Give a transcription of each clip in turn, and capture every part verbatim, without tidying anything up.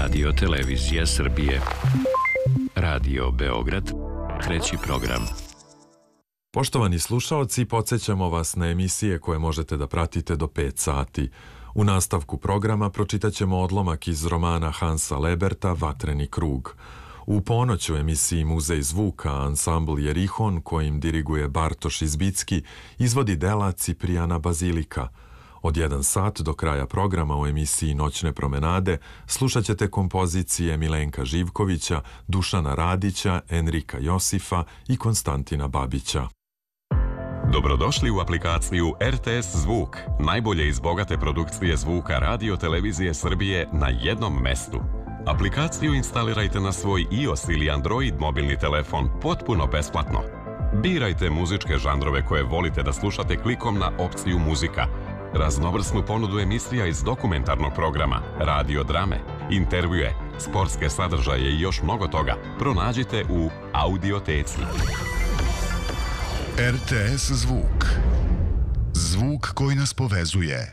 Radio Televizija Srbije. Radio Beograd, treći program. Poštovani slušaoci, podsjećamo vas na emisije koje možete da pratite do pet sati. U nastavku programa pročitat ćemo odlomak iz romana Hansa Leberta Vatreni krug. U ponoć u emisiji Muzej zvuka ansambl Jerihon, kojim diriguje Bartoš Izbicki, izvodi dela Ciprijana Bazilika. Od jedan sat do kraja programa u emisiji Noćne promenade slušat ćete kompozicije Milenka Živkovića, Dušana Radića, Enrika Josifa i Konstantina Babića. Dobrodošli u aplikaciju R T S Zvuk, najbolje iz bogate produkcije zvuka Radio Televizije Srbije na jednom mestu. Aplikaciju instalirajte na svoj iOS ili Android mobilni telefon potpuno besplatno. Birajte muzičke žanrove koje volite da slušate klikom na opciju muzika. Raznovrsnu ponudu emisija iz dokumentarnog programa, radio drame, intervjue, sportske sadržaje i još mnogo toga pronađite u Audioteci. R T S Zvuk. Zvuk koji nas povezuje.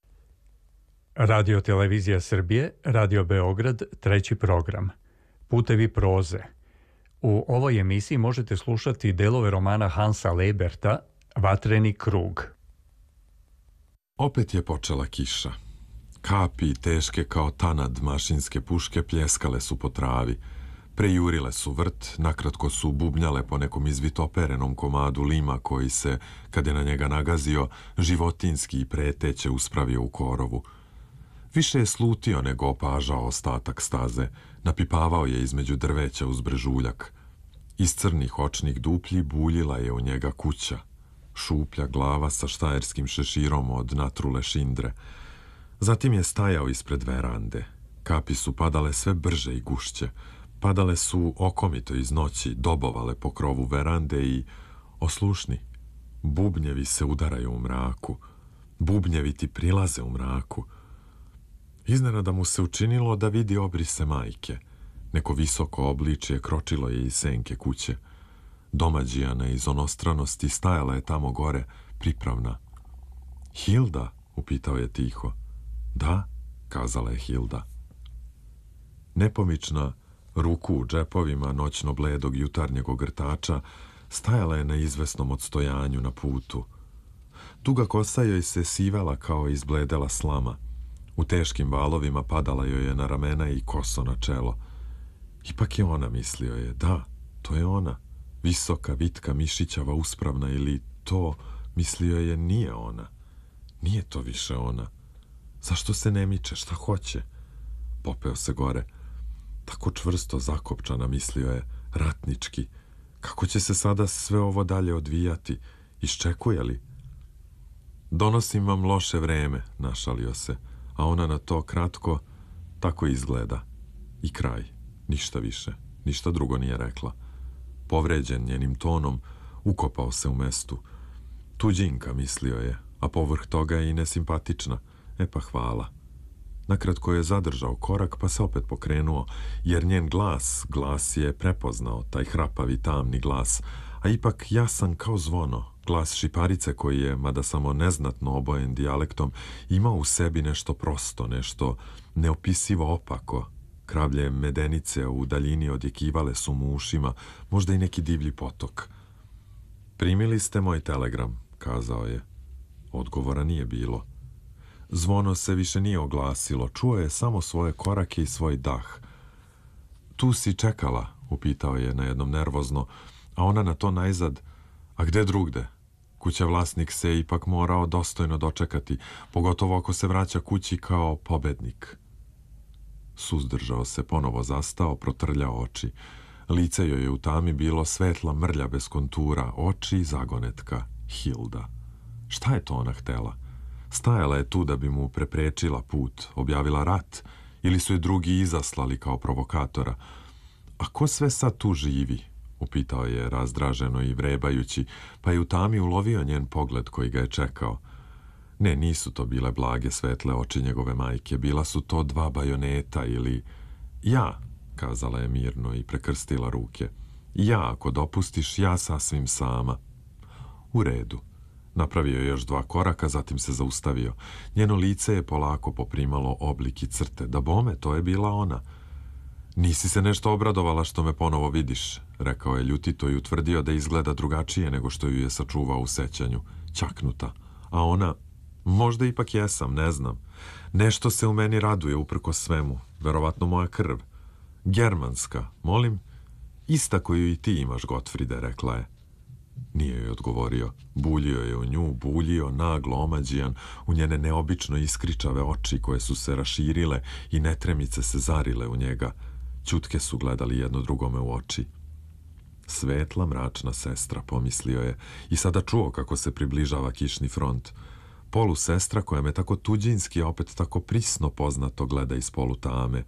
Radio Televizija Srbije, Radio Beograd, treći program. Putevi proze. U ovoj emisiji možete slušati delove romana Hansa Leberta Vatreni krug. Opet je počela kiša. Kapi, teške kao tanad mašinske puške, pljeskale su po travi. Prejurile su vrt, nakratko su bubnjale po nekom izvitoperenom komadu lima koji se, kad je na njega nagazio, životinski i preteće uspravio u korovu. Više je slutio nego opažao ostatak staze, napipavao je između drveća uz brežuljak. Iz crnih očnih duplji buljila je u njega kuća. Šuplja glava sa štajerskim šeširom od natrule šindre. Zatim je stajao ispred verande. Kapi su padale sve brže i gušće. Padale su okomito iz noći, dobovale po krovu verande i, oslušni, bubnjevi se udaraju u mraku. Bubnjevi ti prilaze u mraku. Iznenada mu se učinilo da vidi obrise majke. Neko visoko obličje kročilo je iz senke kuće. Domađijana iz onostranosti stajala je tamo gore, pripravna. Hilda, upitao je tiho. Da, kazala je Hilda. Nepomična, ruku u džepovima noćno bledog jutarnjeg ogrtača, stajala je na izvesnom odstojanju na putu. Duga kosa joj se sivela kao izbledela slama. U teškim valovima padala joj je na ramena i koso na čelo. Ipak je ona, mislio je, da, to je ona. Visoka, vitka, mišićava, uspravna, ili to, mislio je, nije ona. Nije to više ona. Zašto se ne miče, šta hoće? Popeo se gore. Tako čvrsto zakopčana, mislio je, ratnički. Kako će se sada sve ovo dalje odvijati? Iščekuje li? Donosim vam loše vreme, našalio se, a ona na to kratko, tako izgleda. I kraj. Ništa više. Ništa drugo nije rekla. Povređen njenim tonom, ukopao se u mestu. Tuđinka, mislio je, a povrh toga je i nesimpatična. E pa hvala. Nakratko je zadržao korak, pa se opet pokrenuo, jer njen glas, glas je prepoznao, taj hrapavi tamni glas, a ipak jasan kao zvono, glas šiparice koji je, mada samo neznatno obojen dijalektom, imao u sebi nešto prosto, nešto neopisivo opako. Kravlje medenice u daljini odjekivale su mu ušima, možda i neki divlji potok. Primili ste moj telegram, kazao je. Odgovora nije bilo. Zvono se više nije oglasilo, čuo je samo svoje korake i svoj dah. Tu si čekala, upitao je na jednom nervozno, a ona na to najzad, a gde drugde? Kuća vlasnik se ipak morao dostojno dočekati, pogotovo ako se vraća kući kao pobednik. Suzdržao se, ponovo zastao, protrljao oči. Lice joj je u tami bilo svetla mrlja bez kontura, oči zagonetka, Hilda. Šta je to ona htela? Stajala je tu da bi mu preprečila put, objavila rat, ili su je drugi izaslali kao provokatora. A ko sve sad tu živi? Upitao je razdraženo i vrebajući, pa je u tami ulovio njen pogled koji ga je čekao. Ne, nisu to bile blage svetle oči njegove majke, bila su to dva bajoneta ili... Ja, kazala je mirno i prekrstila ruke. Ja, ako dopustiš, ja sasvim sama. U redu. Napravio je još dva koraka, zatim se zaustavio. Njeno lice je polako poprimalo oblik i crte. Da bome, to je bila ona. Nisi se nešto obradovala što me ponovo vidiš, rekao je ljutito i utvrdio da izgleda drugačije nego što ju je sačuvao u sećanju, ćaknuta. A ona, možda ipak jesam, ne znam. Nešto se u meni raduje uprkos svemu, verovatno moja krv. Germanska, molim? Ista koju i ti imaš, Gotfride, rekla je. Nije joj odgovorio. Buljio je u nju, buljio, naglo omađijan, u njene neobično iskričave oči koje su se raširile i netremice se zarile u njega. Ćutke su gledali jedno drugome u oči. Svetla, mračna sestra, pomislio je, i sada čuo kako se približava kišni front. Polu sestra koja me tako tuđinski, a opet tako prisno poznato gleda iz polu tame.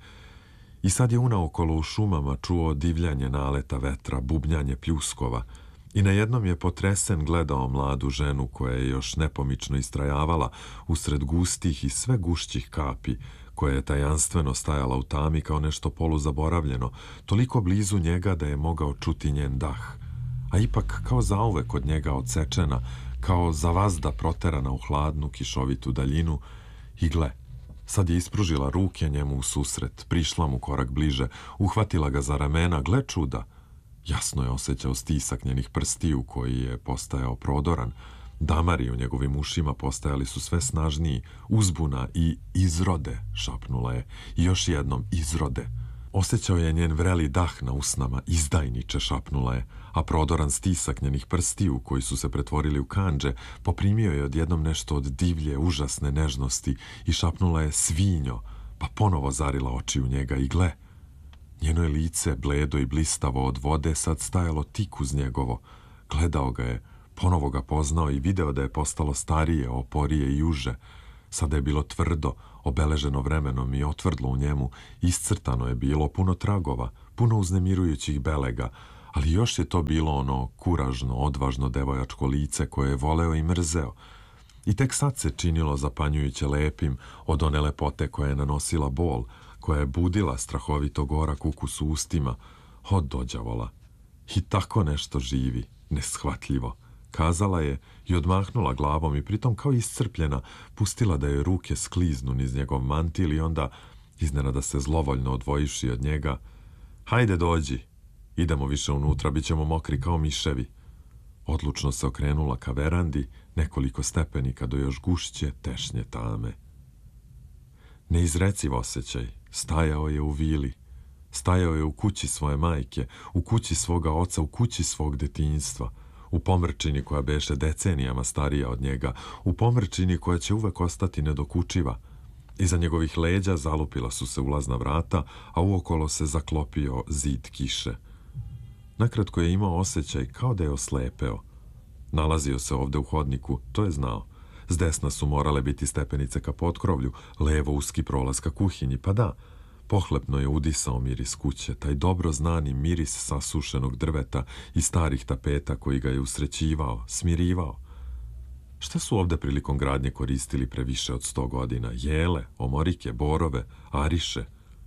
I sad je unaokolo u šumama čuo divljanje naleta vetra, bubnjanje pljuskova, i na jednom je potresen gledao mladu ženu koja je još nepomično istrajavala usred gustih i sve gušćih kapi, koja je tajanstveno stajala u tami kao nešto poluzaboravljeno, toliko blizu njega da je mogao čuti njen dah, a ipak kao zauvek od njega odsečena, kao zavazda proterana u hladnu, kišovitu daljinu. I gle, sad je ispružila ruke njemu u susret, prišla mu korak bliže, uhvatila ga za ramena, gle čuda. Jasno je osjećao stisak njenih prstiju koji je postajao prodoran. Damari u njegovim ušima postajali su sve snažniji. Uzbuna i izrode, šapnula je. I još jednom, izrode. Osjećao je njen vreli dah na usnama, izdajniče, šapnula je, a prodoran stisak njenih prstiju koji su se pretvorili u kandže poprimio je odjednom nešto od divlje, užasne nežnosti i šapnula je svinjo, pa ponovo zarila oči u njega i gle. Njeno je lice, bledo i blistavo od vode, sad stajalo tik uz njegovo. Gledao ga je, ponovo ga poznao i video da je postalo starije, oporije i uže. Sada je bilo tvrdo, obeleženo vremenom i otvrdlo u njemu, iscrtano je bilo, puno tragova, puno uznemirujućih belega, ali još je to bilo ono kuražno, odvažno devojačko lice koje je voleo i mrzeo. I tek sad se činilo zapanjujuće lepim od one lepote koja je nanosila bol, koja je budila strahovito gorak ukus u ustima. Od dođavola. I tako nešto živi, neshvatljivo. Kazala je i odmahnula glavom i pritom kao iscrpljena pustila da joj ruke skliznu niz njegov mantil i onda, iznenada se zlovoljno odvojivši od njega, hajde dođi, idemo više unutra, bit ćemo mokri kao miševi. Odlučno se okrenula ka verandi, nekoliko stepenika do još gušće, tešnje tame. Neizreciv osjećaj, stajao je u vili, stajao je u kući svoje majke, u kući svoga oca, u kući svog detinjstva, u pomrčini koja beše decenijama starija od njega, u pomrčini koja će uvek ostati nedokučiva. Iza njegovih leđa zalupila su se ulazna vrata, a uokolo se zaklopio zid kiše. Nakratko je imao osjećaj kao da je oslepeo. Nalazio se ovde u hodniku, to je znao. S desna su morale biti stepenice ka potkrovlju, levo uski prolaz ka kuhinji, pa da, pohlepno je udisao miris kuće, taj dobro znani miris sasušenog drveta i starih tapeta koji ga je usrećivao, smirivao. Šta su ovde prilikom gradnje koristili pre više od sto godina? Jele, omorike, borove, ariše.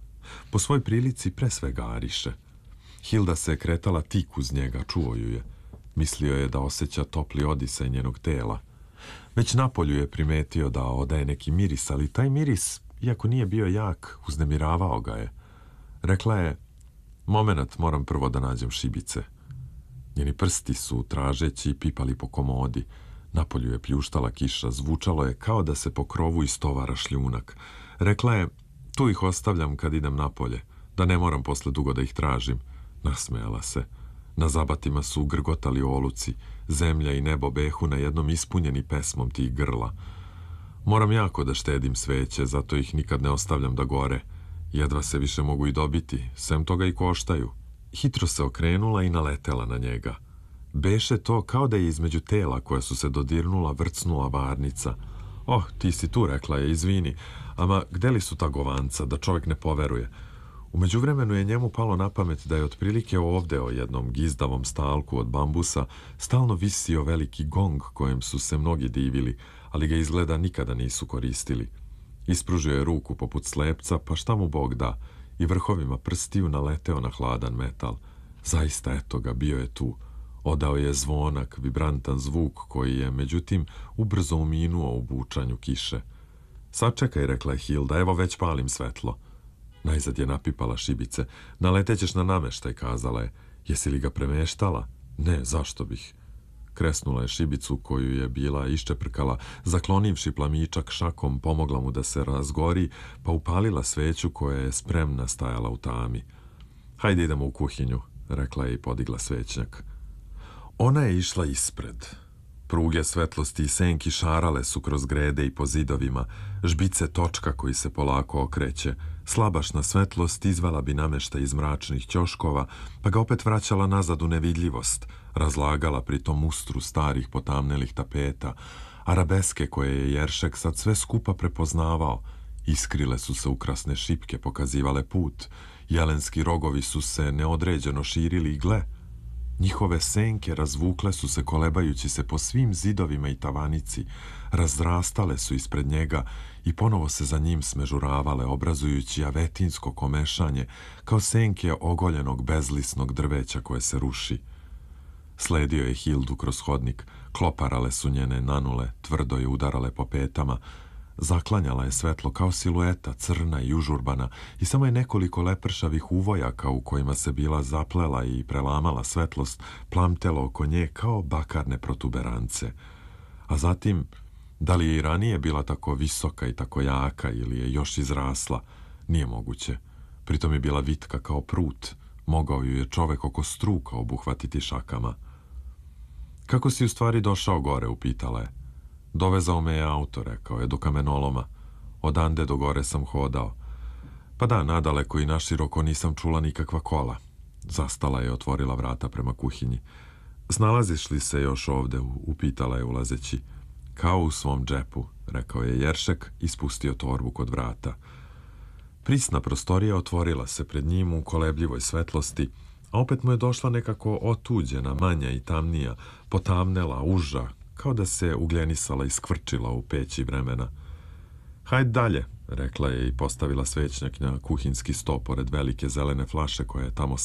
Po svoj prilici pre svega ariše. Hilda se je kretala tik uz njega, čuo ju je. Mislio je da osjeća topli odisaj njenog tela. Već napolju je primetio da odaje neki miris, ali taj miris, iako nije bio jak, uznemiravao ga je. Rekla je, momenat, moram prvo da nađem šibice. Njeni prsti su, tražeći, pipali po komodi. Napolju je pljuštala kiša, zvučalo je kao da se po krovu istovara šljunak. Rekla je, tu ih ostavljam kad idem napolje, da ne moram posle dugo da ih tražim. Nasmejala se. Na zabatima su grgotali oluci, zemlja i nebo behu na jednom ispunjeni pesmom tih grla. Moram jako da štedim sveće, zato ih nikad ne ostavljam da gore. Jedva se više mogu i dobiti, sem toga i koštaju. Hitro se okrenula i naletela na njega. Beše to kao da je između tela koja su se dodirnula vrcnula varnica. Oh, ti si tu, rekla je, izvini, ama gde li su ta govanca, da čovjek ne poveruje? U međuvremenu je njemu palo na pamet da je otprilike ovde o jednom gizdavom stalku od bambusa stalno visio veliki gong kojem su se mnogi divili, ali ga izgleda nikada nisu koristili. Ispružio je ruku poput slepca, pa šta mu Bog da, i vrhovima prstiju naleteo na hladan metal. Zaista, eto ga, bio je tu. Odao je zvonak, vibrantan zvuk koji je, međutim, ubrzo uminuo u bučanju kiše. Sačekaj, rekla je Hilda, evo već palim svetlo. Najzad je napipala šibice. Naletećeš na nameštaj, kazala je. Jesi li ga premeštala? Ne, zašto bih? Kresnula je šibicu koju je bila iščeprkala, zaklonivši plamičak šakom, pomogla mu da se razgori, pa upalila sveću koja je spremna stajala u tami. Hajde idemo u kuhinju, rekla je i podigla svećnjak. Ona je išla ispred. Pruge svetlosti i senki šarale su kroz grede i po zidovima, žbice točka koji se polako okreće. Slabašna svetlost izvala bi nameštaj iz mračnih ćoškova, pa ga opet vraćala nazad u nevidljivost, razlagala pri tom ustru starih potamnelih tapeta, arabeske koje je Jeršek sad sve skupa prepoznavao. Iskrile su se ukrasne šipke, pokazivale put, jelenski rogovi su se neodređeno širili i gle, njihove senke razvukle su se kolebajući se po svim zidovima i tavanici, razrastale su ispred njega i ponovo se za njim smežuravale, obrazujući avetinsko komešanje, kao senke ogoljenog bezlisnog drveća koje se ruši. Sledio je Hildu kroz hodnik, kloparale su njene nanule, tvrdo je udarale po petama, zaklanjala je svetlo kao silueta, crna i užurbana, i samo je nekoliko lepršavih uvojaka u kojima se bila zaplela i prelamala svetlost plamtelo oko nje kao bakarne protuberance. A zatim, da li je i ranije bila tako visoka i tako jaka ili je još izrasla, nije moguće. Pritom je bila vitka kao prut, mogao ju je čovek oko struka obuhvatiti šakama. Kako si u stvari došao gore, upitala je. Dovezao me je auto, rekao je, do kamenoloma. Odande do gore sam hodao. Pa da, nadaleko i naširoko nisam čula nikakva kola. Zastala je i otvorila vrata prema kuhinji. Snalaziš li se još ovde, upitala je ulazeći. Kao u svom džepu, rekao je Jeršek i spustio torbu kod vrata. Prisna prostorija otvorila se pred njim u kolebljivoj svetlosti, a opet mu je došla nekako otuđena, manja i tamnija, potamnela, uža, kao da se ugljenisala i skvrčila u peći vremena. Hajde dalje, rekla je i postavila svećnjak na kuhinski sto pored velike zelene flaše koja je tamo